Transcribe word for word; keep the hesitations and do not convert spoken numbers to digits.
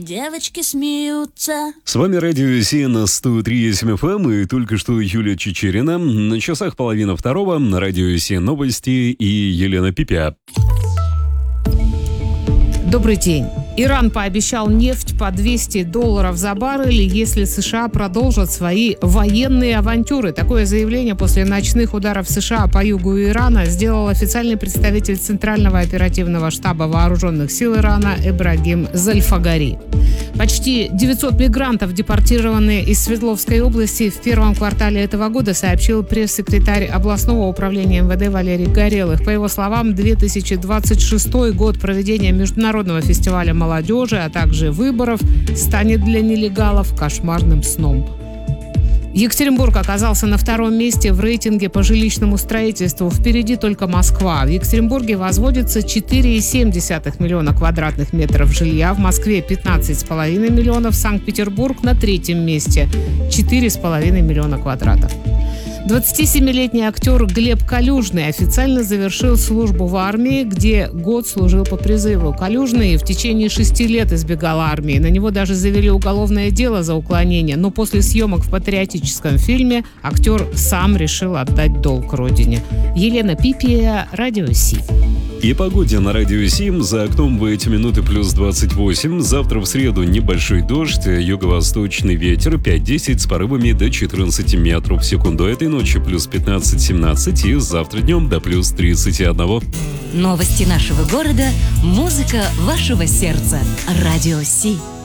девочки смеются. С вами Радио Си на сто три и семь эф эм, и только что Юлия Чичерина. На часах половина второго, на Радио Си новости и Елена Пипя. Добрый день. Иран пообещал нефть по двести долларов за баррель, если США продолжат свои военные авантюры. Такое заявление после ночных ударов США по югу Ирана сделал официальный представитель Центрального оперативного штаба вооруженных сил Ирана Эбрагим Зальфагари. Почти девятьсот мигрантов, депортированные из Свердловской области в первом квартале этого года, сообщил пресс-секретарь областного управления эм вэ дэ Валерий Горелых. По его словам, две тысячи двадцать шестой год проведения международного фестиваля молодежи, а также выборов, станет для нелегалов кошмарным сном. Екатеринбург оказался на втором месте в рейтинге по жилищному строительству. Впереди только Москва. В Екатеринбурге возводится четыре целых семь десятых миллиона квадратных метров жилья. В Москве пятнадцать целых пять десятых миллионов. Санкт-Петербург на третьем месте. четыре целых пять десятых миллиона квадратов. двадцатисемилетний актер Глеб Калюжный официально завершил службу в армии, где год служил по призыву. Калюжный в течение шести лет избегал армии. На него даже завели уголовное дело за уклонение. Но после съемок в патриотическом фильме актер сам решил отдать долг родине. Елена Пипия, Радио Си. И погоде на Радио Си. За окном в эти минуты плюс двадцать восемь. Завтра в среду небольшой дождь, юго-восточный ветер пять-десять с порывами до четырнадцати метров в секунду. Этой ночью плюс пятнадцать-семнадцать и завтра днем до плюс тридцать один. Новости нашего города, музыка вашего сердца. Радио Си.